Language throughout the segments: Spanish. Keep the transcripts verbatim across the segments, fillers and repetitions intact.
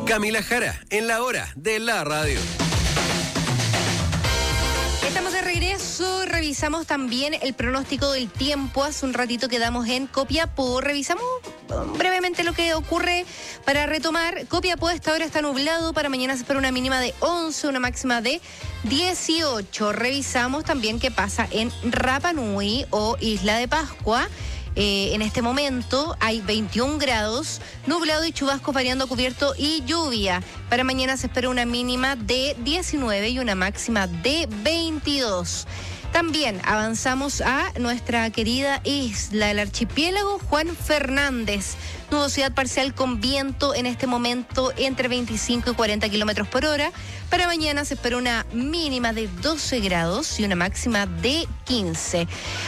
Camila Jara, en la hora de la radio. Estamos de regreso, revisamos también el pronóstico del tiempo. Hace un ratito quedamos en Copiapó, revisamos brevemente lo que ocurre para retomar. Copiapó a esta hora está nublado, para mañana se espera una mínima de once, una máxima de dieciocho. Revisamos también qué pasa en Rapa Nui o Isla de Pascua. Eh, en este momento hay veintiún grados, nublado y chubascos variando cubierto y lluvia. Para mañana se espera una mínima de diecinueve y una máxima de veintidós. También avanzamos a nuestra querida isla, el archipiélago Juan Fernández. Nubosidad parcial con viento en este momento entre veinticinco y cuarenta kilómetros por hora. Para mañana se espera una mínima de doce grados y una máxima de quince.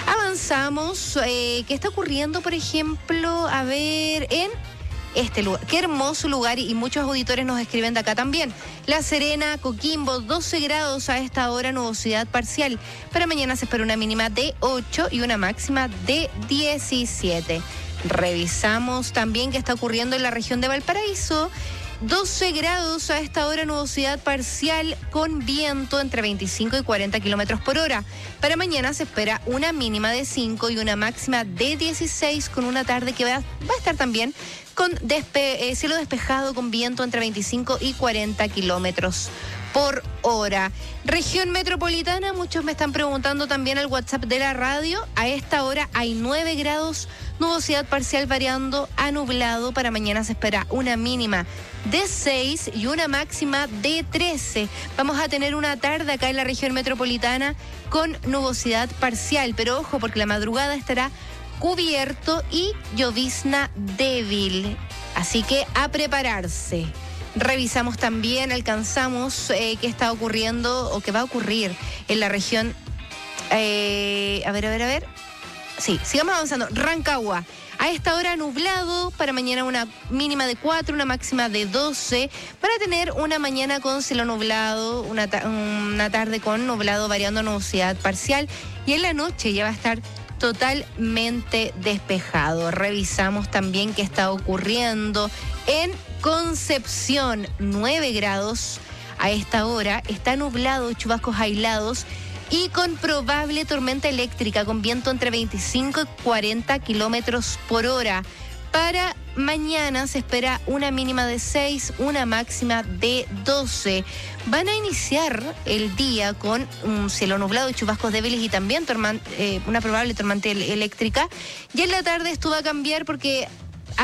Avanzamos. Eh, ¿Qué está ocurriendo, por ejemplo? A ver, en este lugar. Qué hermoso lugar, y muchos auditores nos escriben de acá también. La Serena, Coquimbo, doce grados a esta hora, nubosidad parcial. Para mañana se espera una mínima de ocho y una máxima de diecisiete. Revisamos también qué está ocurriendo en la región de Valparaíso. doce grados a esta hora, nubosidad parcial con viento entre veinticinco y cuarenta kilómetros por hora. Para mañana se espera una mínima de cinco y una máxima de dieciséis, con una tarde que va a, va a estar también con despe, eh, cielo despejado con viento entre veinticinco y cuarenta kilómetros por hora. Región metropolitana, muchos me están preguntando también al WhatsApp de la radio. A esta hora hay nueve grados, nubosidad parcial variando a nublado. Para mañana se espera una mínima de seis y una máxima de trece. Vamos a tener una tarde acá en la región metropolitana con nubosidad parcial, pero ojo, porque la madrugada estará cubierto y llovizna débil. Así que a prepararse. Revisamos también, alcanzamos eh, qué está ocurriendo o qué va a ocurrir en la región. Eh, a ver, a ver, a ver. Sí, sigamos avanzando. Rancagua. A esta hora nublado, para mañana una mínima de cuatro, una máxima de doce. Para tener una mañana con cielo nublado, una, ta- una tarde con nublado variando nubosidad parcial. Y en la noche ya va a estar totalmente despejado. Revisamos también qué está ocurriendo en Concepción. nueve grados a esta hora, está nublado, chubascos aislados y con probable tormenta eléctrica con viento entre veinticinco y cuarenta kilómetros por hora. Para mañana se espera una mínima de seis, una máxima de doce. Van a iniciar el día con un cielo nublado y chubascos débiles y también torman, eh, una probable tormenta eléctrica. Y en la tarde esto va a cambiar porque